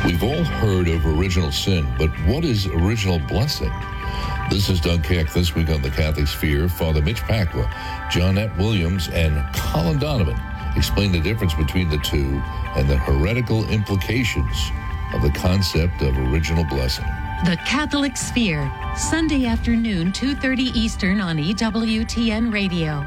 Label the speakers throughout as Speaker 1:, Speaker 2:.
Speaker 1: We've all heard of original sin, but what is original blessing? This is Doug Keck. This week on the Catholic Sphere, Father Mitch Pacwa, Johnette Williams, and Colin Donovan explain the difference between the two and the heretical implications of the concept of original blessing.
Speaker 2: The Catholic Sphere, Sunday afternoon, 2:30 Eastern on EWTN Radio.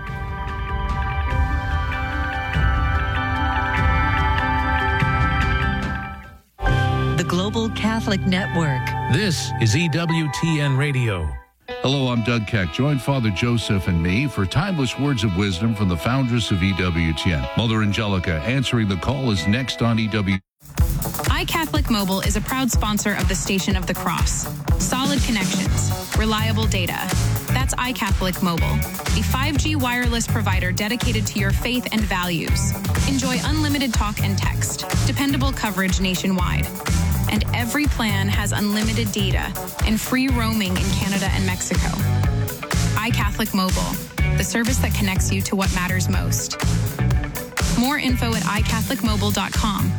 Speaker 2: The Global Catholic Network.
Speaker 3: This is EWTN Radio.
Speaker 1: Hello, I'm Doug Keck. Join Father Joseph and me for timeless words of wisdom from the foundress of EWTN. Mother Angelica answering the call is next on EWTN.
Speaker 4: iCatholic Mobile is a proud sponsor of the Station of the Cross. Solid connections, reliable data. That's iCatholic Mobile, a 5G wireless provider dedicated to your faith and values. Enjoy unlimited talk and text, dependable coverage nationwide. And every plan has unlimited data and free roaming in Canada and Mexico. iCatholic Mobile, the service that connects you to what matters most. More info at iCatholicMobile.com.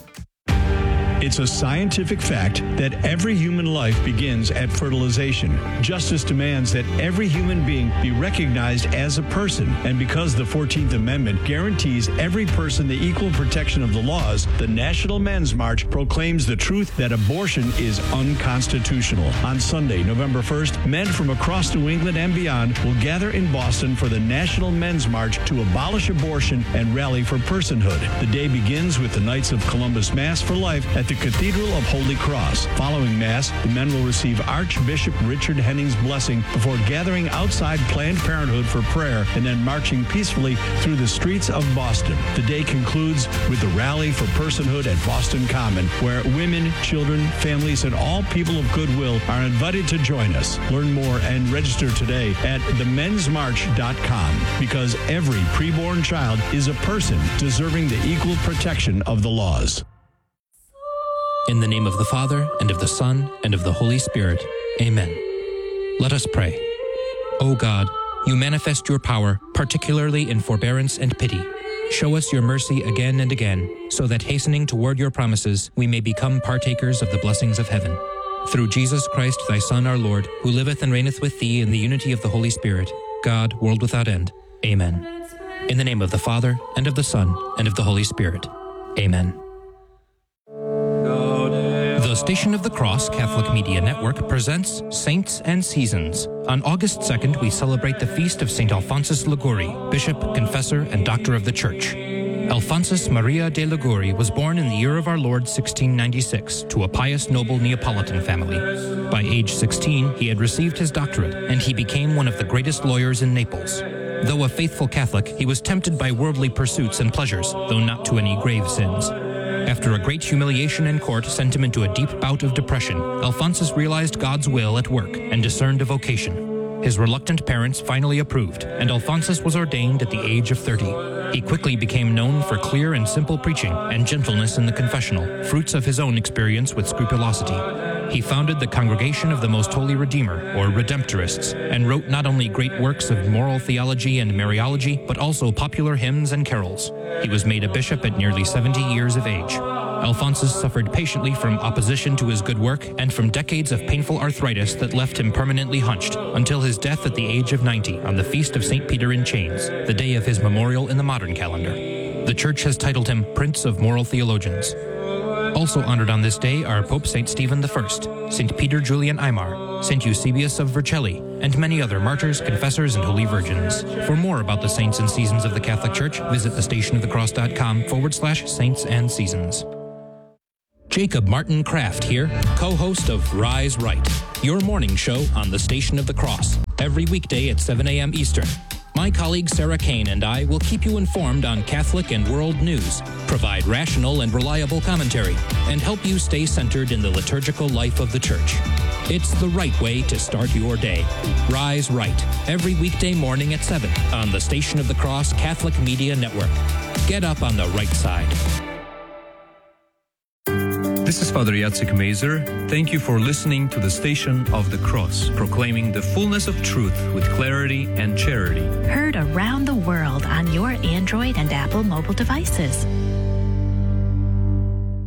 Speaker 5: It's a scientific fact that every human life begins at fertilization. Justice demands that every human being be recognized as a person. And because the 14th Amendment guarantees every person the equal protection of the laws, the National Men's March proclaims the truth that abortion is unconstitutional. On Sunday, November 1st, men from across New England and beyond will gather in Boston for the National Men's March to abolish abortion and rally for personhood. The day begins with the Knights of Columbus Mass for Life at the Cathedral of Holy Cross. Following Mass, the men will receive Archbishop Richard Henning's blessing before gathering outside Planned Parenthood for prayer and then marching peacefully through the streets of Boston. The day concludes with the Rally for Personhood at Boston Common, where women, children, families, and all people of goodwill are invited to join us. Learn more and register today at themensmarch.com, because every preborn child is a person deserving the equal protection of the laws.
Speaker 6: In the name of the Father, and of the Son, and of the Holy Spirit. Amen. Let us pray. O God, you manifest your power, particularly in forbearance and pity. Show us your mercy again and again, so that hastening toward your promises, we may become partakers of the blessings of heaven. Through Jesus Christ, thy Son, our Lord, who liveth and reigneth with thee in the unity of the Holy Spirit, God, world without end. Amen. In the name of the Father, and of the Son, and of the Holy Spirit. Amen. The Station of the Cross Catholic Media Network presents Saints and Seasons. On August 2nd, we celebrate the feast of St. Alphonsus Liguori, Bishop, Confessor, and Doctor of the Church. Alphonsus Maria de Liguori was born in the year of our Lord 1696 to a pious noble Neapolitan family. By age 16, he had received his doctorate, and he became one of the greatest lawyers in Naples. Though a faithful Catholic, he was tempted by worldly pursuits and pleasures, though not to any grave sins. After a great humiliation in court sent him into a deep bout of depression, Alphonsus realized God's will at work and discerned a vocation. His reluctant parents finally approved, and Alphonsus was ordained at the age of 30. He quickly became known for clear and simple preaching and gentleness in the confessional, fruits of his own experience with scrupulosity. He founded the Congregation of the Most Holy Redeemer, or Redemptorists, and wrote not only great works of moral theology and Mariology, but also popular hymns and carols. He was made a bishop at nearly 70 years of age. Alphonsus suffered patiently from opposition to his good work and from decades of painful arthritis that left him permanently hunched, until his death at the age of 90 on the Feast of St. Peter in Chains, the day of his memorial in the modern calendar. The Church has titled him Prince of Moral Theologians. Also honored on this day are Pope St. Stephen I, St. Peter Julian Aymar, St. Eusebius of Vercelli, and many other martyrs, confessors, and holy virgins. For more about the saints and seasons of the Catholic Church, visit thestationofthecross.com/saints and seasons. Jacob Martin Kraft here, co-host of Rise Right, your morning show on the Station of the Cross, every weekday at 7 a.m. Eastern. My colleague Sarah Kane and I will keep you informed on Catholic and world news, provide rational and reliable commentary, and help you stay centered in the liturgical life of the Church. It's the right way to start your day. Rise Right, every weekday morning at 7 on the Station of the Cross Catholic Media Network. Get up on the right side.
Speaker 7: This is Father Jacek Mazer. Thank you for listening to the Station of the Cross, proclaiming the fullness of truth with clarity and charity.
Speaker 8: Heard around the world on your Android and Apple mobile devices.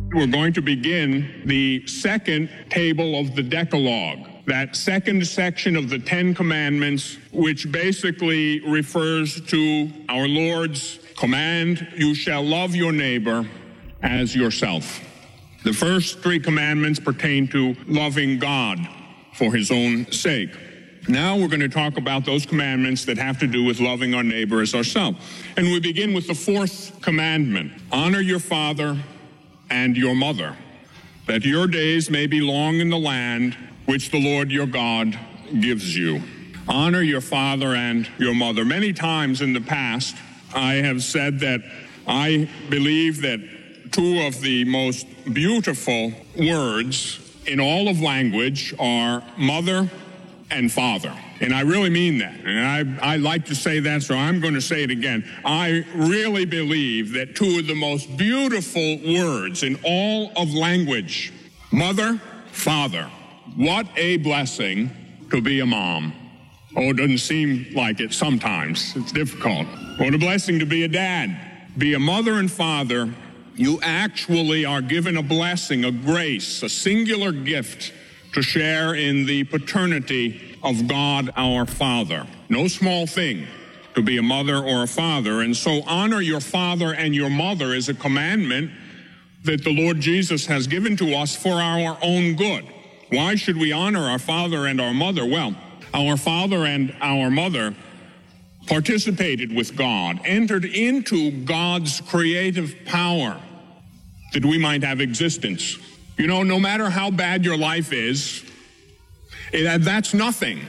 Speaker 8: We're going to begin the second table of the Decalogue, that second section of the Ten Commandments, which basically refers to our Lord's command, you shall love your neighbor as yourself. The first three commandments pertain to loving God for his own sake. Now we're going to talk about those commandments that have to do with loving our neighbor as ourselves. And we begin with the fourth commandment. Honor your father and your mother, that your days may be long in the land which the Lord your God gives you. Honor your father and your mother. Many times in the past, I have said that I believe that two of the most beautiful words in all of language are mother and father. And I really mean that. And I like to say that, so I'm going to say it again. I really believe that two of the most beautiful words in all of language, mother, father. What a blessing to be a mom. Oh, it doesn't seem like it sometimes. It's difficult. What a blessing to be a dad. Be a mother and father. You actually are given a blessing, a grace, a singular gift to share in the paternity of God our Father. No small thing to be a mother or a father. And so honor your father and your mother is a commandment that the Lord Jesus has given to us for our own good. Why should we honor our father and our mother? Well, our father and our mother participated with God, entered into God's creative power that we might have existence. You know, no matter how bad your life is, that's nothing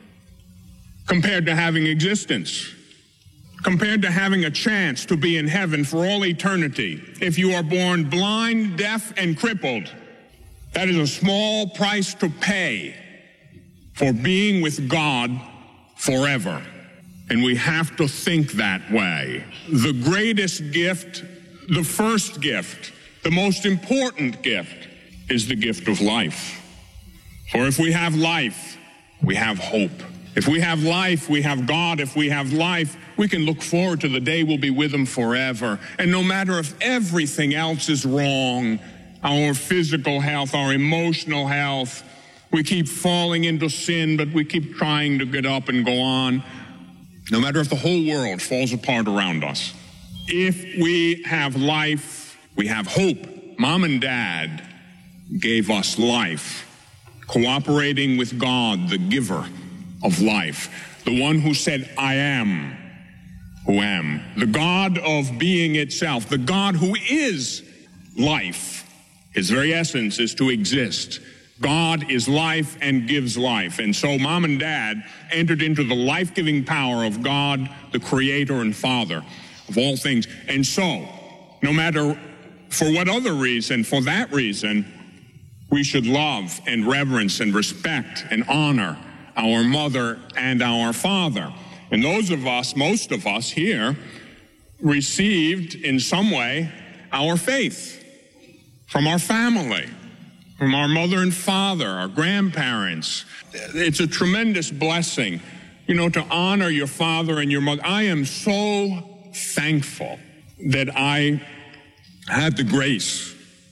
Speaker 8: compared to having existence, compared to having a chance to be in heaven for all eternity. If you are born blind, deaf, and crippled, that is a small price to pay for being with God forever. And we have to think that way. The greatest gift, the first gift, the most important gift is the gift of life. For if we have life, we have hope. If we have life, we have God. If we have life, we can look forward to the day we'll be with him forever. And no matter if everything else is wrong, our physical health, our emotional health, we keep falling into sin, but we keep trying to get up and go on. No matter if the whole world falls apart around us. If we have life, we have hope. Mom and Dad gave us life, cooperating with God, the giver of life, the one who said, I am who am, the God of being itself, the God who is life. His very essence is to exist. God is life and gives life. And so Mom and Dad entered into the life-giving power of God, the Creator and Father of all things. And so, no matter for what other reason, for that reason, we should love and reverence and respect and honor our mother and our father. And those of us, most of us here, received in some way our faith from our family, from our mother and father, our grandparents. It's a tremendous blessing, to honor your father and your mother. I am so thankful that I had the grace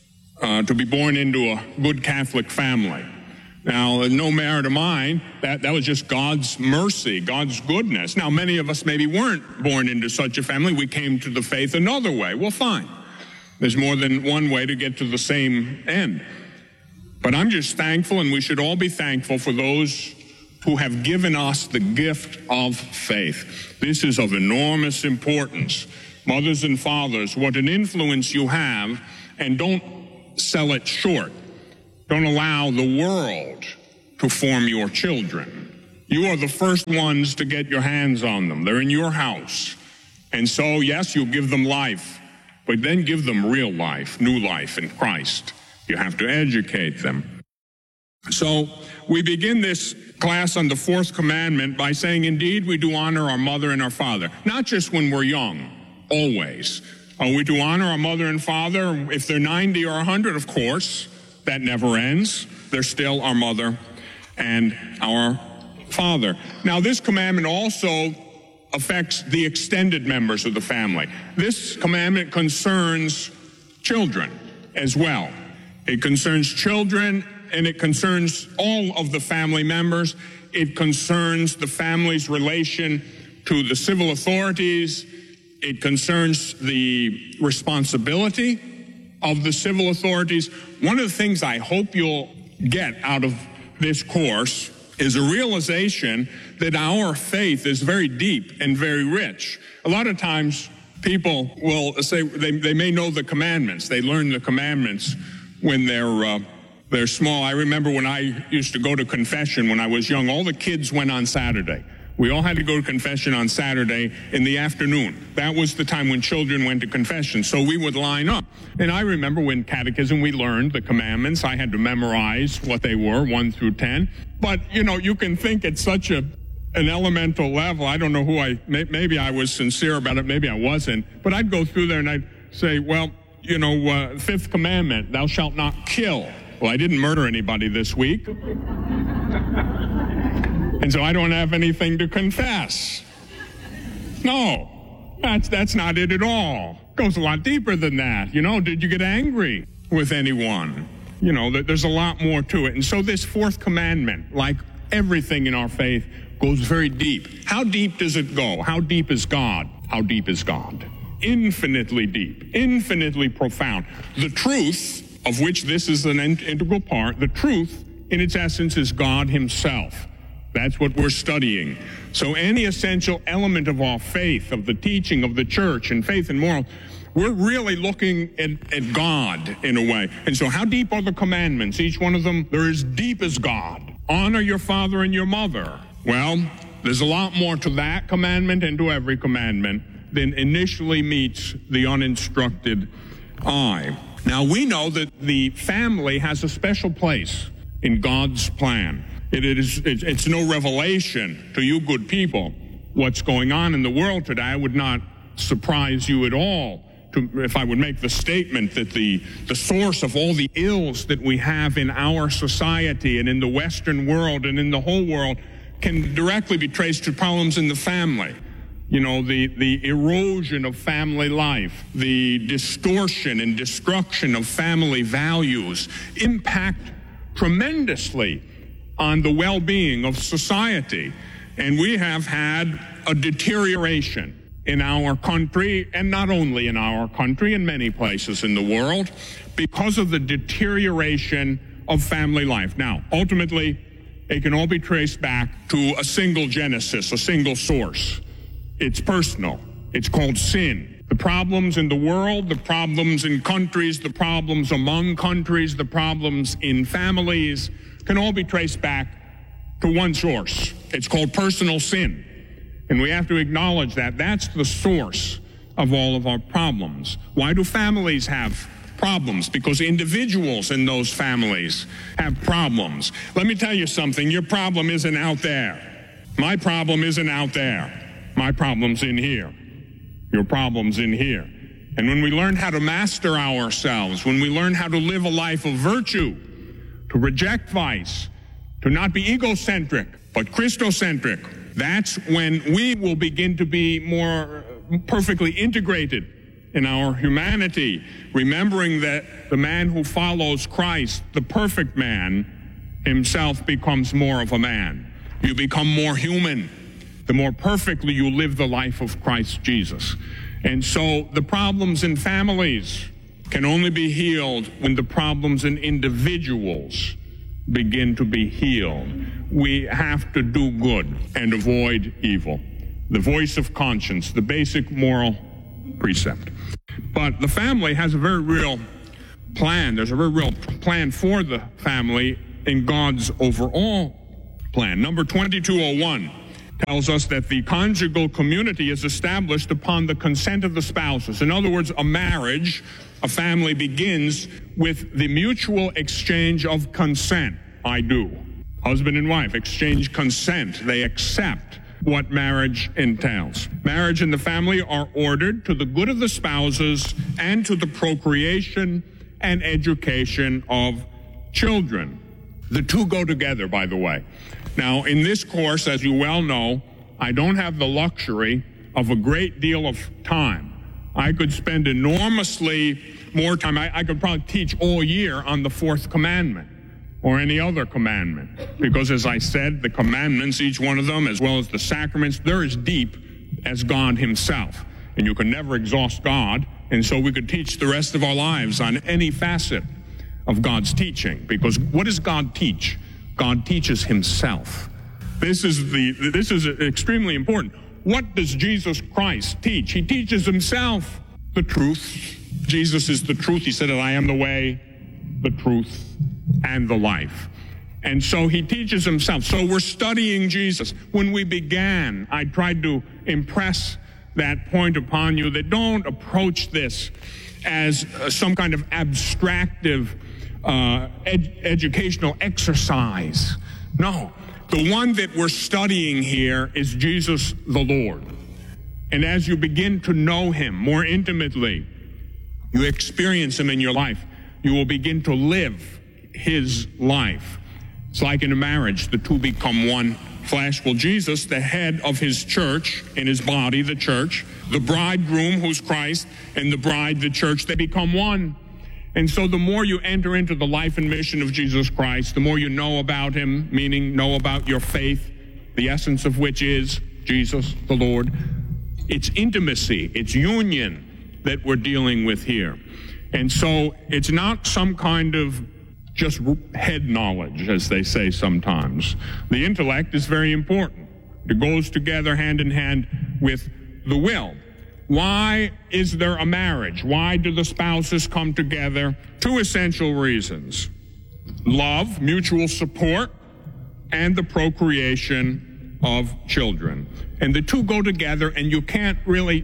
Speaker 8: to be born into a good Catholic family. Now, no merit of mine, that was just God's mercy, God's goodness. Now, many of us maybe weren't born into such a family. We came to the faith another way. Well, fine. There's more than one way to get to the same end. But I'm just thankful, and we should all be thankful for those who have given us the gift of faith. This is of enormous importance. Mothers and fathers, what an influence you have, and don't sell it short. Don't allow the world to form your children. You are the first ones to get your hands on them. They're in your house. And so, yes, you give them life, but then give them real life, new life in Christ. You have to educate them. So we begin this class on the fourth commandment by saying, indeed, we do honor our mother and our father, not just when we're young, always. We do honor our mother and father. If they're 90 or 100, of course, that never ends. They're still our mother and our father. Now, this commandment also affects the extended members of the family. This commandment concerns children. as well. It concerns children, and it concerns all of the family members. It concerns the family's relation to the civil authorities. It concerns the responsibility of the civil authorities. One of the things I hope you'll get out of this course is a realization that our faith is very deep and very rich. A lot of times people will say they may know the commandments. They learn the commandments when they're small. I remember when I used to go to confession when I was young, all the kids went on Saturday. We all had to go to confession on Saturday in the afternoon. That was the time when children went to confession. So we would line up. And I remember when catechism, we learned the commandments. I had to memorize what they were, 1 through 10. But, you can think at such an elemental level. I don't know maybe I was sincere about it, maybe I wasn't. But I'd go through there and I'd say, fifth commandment, thou shalt not kill. Well, I didn't murder anybody this week. And so I don't have anything to confess. No, that's not it at all. It goes a lot deeper than that. Did you get angry with anyone? There's a lot more to it. And so this fourth commandment, like everything in our faith, goes very deep. How deep does it go? How deep is God? How deep is God? Infinitely deep, infinitely profound. The truth, of which this is an integral part, the truth in its essence is God himself. That's what we're studying. So any essential element of our faith, of the teaching of the church and faith and moral, we're really looking at God in a way. And so how deep are the commandments? Each one of them, they're as deep as God. Honor your father and your mother. Well, there's a lot more to that commandment and to every commandment than initially meets the uninstructed eye. Now, we know that the family has a special place in God's plan. It's no revelation to you good people what's going on in the world today. I would not surprise you at all if I would make the statement that the source of all the ills that we have in our society and in the Western world and in the whole world can directly be traced to problems in the family. The erosion of family life, the distortion and destruction of family values impact tremendously on the well-being of society. And we have had a deterioration in our country, and not only in our country, in many places in the world, because of the deterioration of family life. Now, ultimately, it can all be traced back to a single genesis, a single source. It's personal. It's called sin. The problems in the world, the problems in countries, the problems among countries, the problems in families can all be traced back to one source. It's called personal sin. And we have to acknowledge that. That's the source of all of our problems. Why do families have problems? Because individuals in those families have problems. Let me tell you something. Your problem isn't out there. My problem isn't out there. My problem's in here. Your problem's in here. And when we learn how to master ourselves, when we learn how to live a life of virtue, to reject vice, to not be egocentric, but Christocentric, that's when we will begin to be more perfectly integrated in our humanity, remembering that the man who follows Christ, the perfect man, himself becomes more of a man. You become more human the more perfectly you live the life of Christ Jesus. And so the problems in families can only be healed when the problems in individuals begin to be healed. We have to do good and avoid evil. The voice of conscience, the basic moral precept. But the family has a very real plan. There's a very real plan for the family in God's overall plan. Number 2201 tells us that the conjugal community is established upon the consent of the spouses. In other words, a marriage, a family begins with the mutual exchange of consent. I do. Husband and wife exchange consent. They accept what marriage entails. Marriage and the family are ordered to the good of the spouses and to the procreation and education of children. The two go together, by the way. Now, in this course, as you well know, I don't have the luxury of a great deal of time I could spend enormously more time. I could probably teach all year on the fourth commandment or any other commandment. Because as I said, the commandments, each one of them, as well as the sacraments, they're as deep as God himself. And you can never exhaust God. And so we could teach the rest of our lives on any facet of God's teaching. Because what does God teach? God teaches himself. This is extremely important. What does Jesus Christ teach? He teaches himself the truth. Jesus is the truth. He said that I am the way, the truth, and the life. And so he teaches himself. So we're studying Jesus. When we began, I tried to impress that point upon you, that don't approach this as some kind of abstractive educational exercise. No. The one that we're studying here is Jesus the Lord. And as you begin to know him more intimately, you experience him in your life, you will begin to live his life. It's like in a marriage, the two become one flesh. Well, Jesus, the head of his church, in his body, the church, the bridegroom, who's Christ, and the bride, the church, they become one. And so the more you enter into the life and mission of Jesus Christ, the more you know about him, meaning know about your faith, the essence of which is Jesus the Lord. It's intimacy, it's union that we're dealing with here. And so it's not some kind of just head knowledge, as they say sometimes. The intellect is very important. It goes together hand in hand with the will. Why is there a marriage? Why do the spouses come together? Two essential reasons: love, mutual support, and the procreation of children. And the two go together, and you can't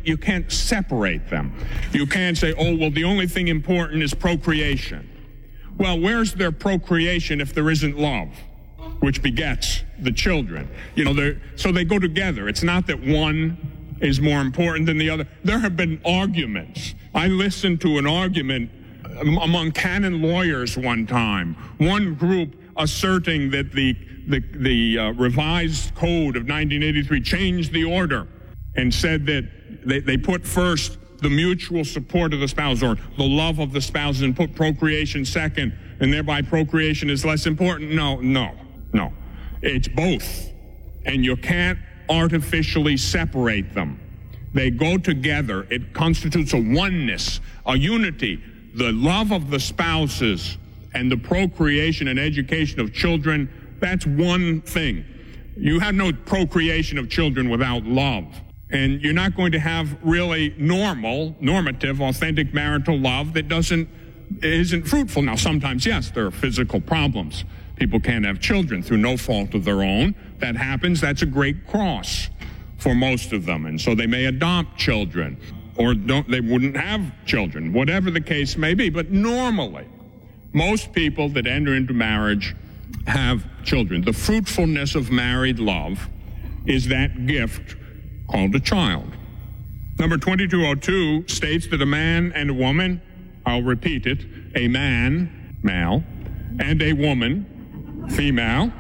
Speaker 8: separate them. You can't say, oh, well, the only thing important is procreation. Well, where's their procreation if there isn't love, which begets the children? So they go together. It's not that one is more important than the other. There have been arguments. I listened to an argument among canon lawyers one time. One group asserting that the revised code of 1983 changed the order and said that they put first the mutual support of the spouse or the love of the spouse and put procreation second, and thereby procreation is less important. No. It's both. And you can't artificially separate them. They go together. It constitutes a oneness, a unity. The love of the spouses and the procreation and education of children, that's one thing. You have no procreation of children without love. And you're not going to have really normative, authentic marital love that isn't fruitful. Now, sometimes, yes, there are physical problems. People can't have children through no fault of their own. That happens. That's a great cross for most of them. And so they may adopt children or they wouldn't have children, whatever the case may be. But normally, most people that enter into marriage have children. The fruitfulness of married love is that gift called a child. Number 2202 states that a man and a woman, I'll repeat it, a man, male, and a woman, female.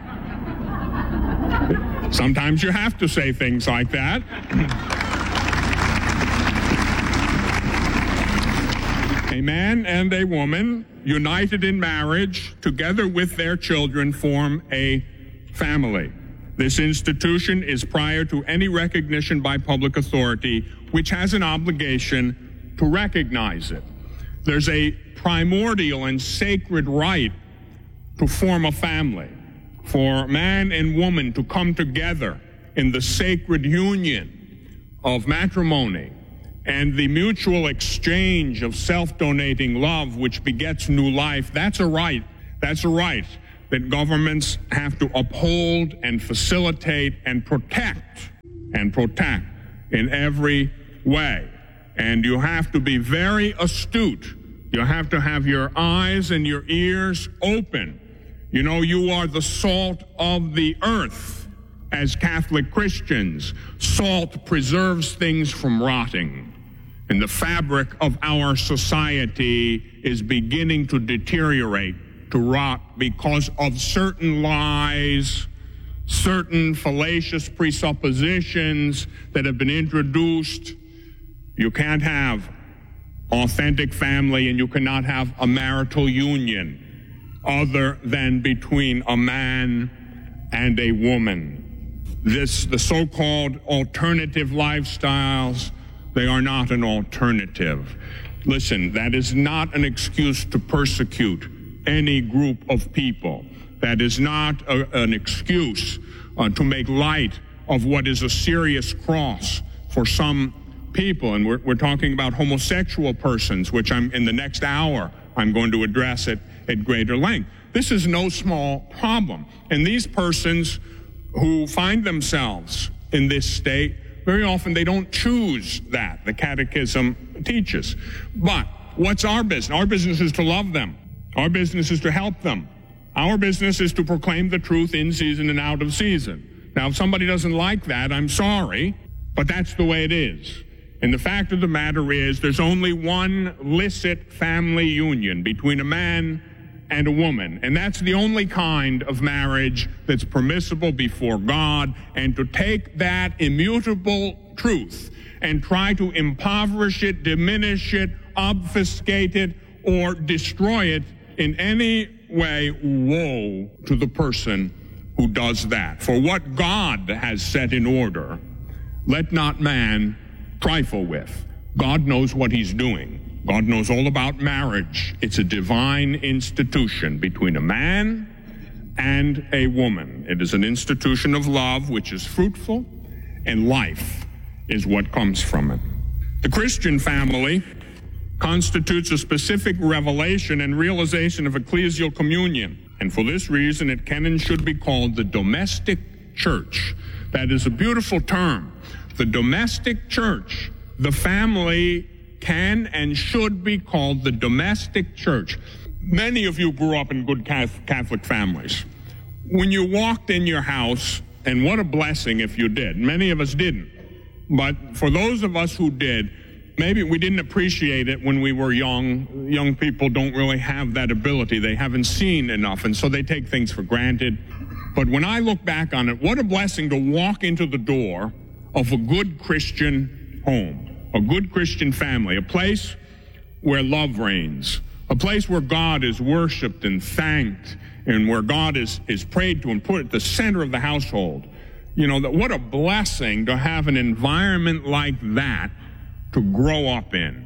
Speaker 8: Sometimes you have to say things like that. A man and a woman, united in marriage, together with their children, form a family. This institution is prior to any recognition by public authority, which has an obligation to recognize it. There's a primordial and sacred right to form a family, for man and woman to come together in the sacred union of matrimony and the mutual exchange of self-donating love, which begets new life. That's a right. That's a right that governments have to uphold and facilitate and protect in every way. And you have to be very astute. You have to have your eyes and your ears open. You know, you are the salt of the earth. As Catholic Christians, salt preserves things from rotting. And the fabric of our society is beginning to deteriorate, to rot, because of certain lies, certain fallacious presuppositions that have been introduced. You can't have authentic family, and you cannot have a marital union other than between a man and a woman. The so-called alternative lifestyles, they are not an alternative. Listen, that is not an excuse to persecute any group of people. That is not an excuse to make light of what is a serious cross for some people. And we're talking about homosexual persons, which in the next hour, I'm going to address it at greater length. This is no small problem. And these persons who find themselves in this state, very often they don't choose that. The Catechism teaches. But what's our business? Our business is to love them. Our business is to help them. Our business is to proclaim the truth in season and out of season. Now, if somebody doesn't like that, I'm sorry, but that's the way it is. And the fact of the matter is there's only one licit family union between a man and a woman, and that's the only kind of marriage that's permissible before God. And to take that immutable truth and try to impoverish it, diminish it, obfuscate it, or destroy it in any way, woe to the person who does that. For what God has set in order, let not man trifle with. God knows what he's doing. God knows all about marriage. It's a divine institution between a man and a woman. It is an institution of love which is fruitful, and life is what comes from it. The Christian family constitutes a specific revelation and realization of ecclesial communion. And for this reason, it can and should be called the domestic church. That is a beautiful term. The domestic church, the family can and should be called the domestic church. Many of you grew up in good Catholic families. When you walked in your house, and what a blessing if you did. Many of us didn't. But for those of us who did, maybe we didn't appreciate it when we were young. Young people don't really have that ability. They haven't seen enough, and so they take things for granted. But when I look back on it, what a blessing to walk into the door of a good Christian home, a good Christian family, a place where love reigns, a place where God is worshiped and thanked, and where God is prayed to and put at the center of the household. You know, what a blessing to have an environment like that to grow up in.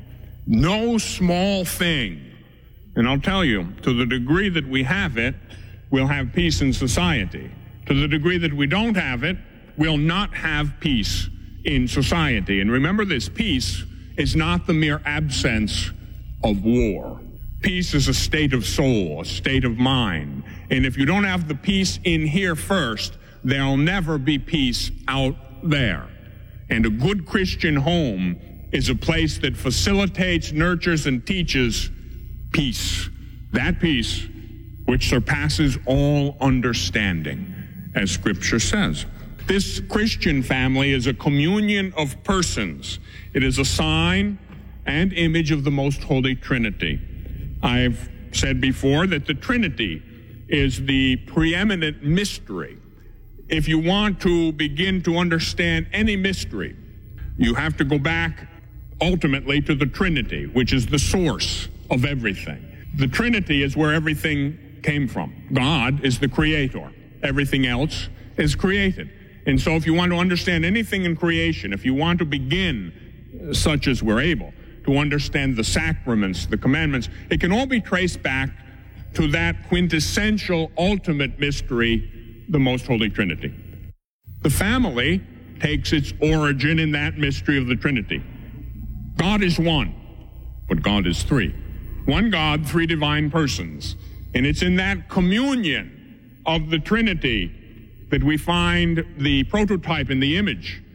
Speaker 8: No small thing. And I'll tell you, to the degree that we have it, we'll have peace in society. To the degree that we don't have it, we'll not have peace in society. And remember this, peace is not the mere absence of war. Peace is a state of soul, a state of mind. And if you don't have the peace in here first, there'll never be peace out there. And a good Christian home is a place that facilitates, nurtures, and teaches peace. That peace which surpasses all understanding, as Scripture says. This Christian family is a communion of persons. It is a sign and image of the Most Holy Trinity. I've said before that the Trinity is the preeminent mystery. If you want to begin to understand any mystery, you have to go back ultimately to the Trinity, which is the source of everything. The Trinity is where everything came from. God is the creator. Everything else is created. And so if you want to understand anything in creation, if you want to begin, such as we're able, to understand the sacraments, the commandments, it can all be traced back to that quintessential ultimate mystery, the Most Holy Trinity. The family takes its origin in that mystery of the Trinity. God is one, but God is three. One God, three divine persons. And it's in that communion of the Trinity that we find the prototype and the image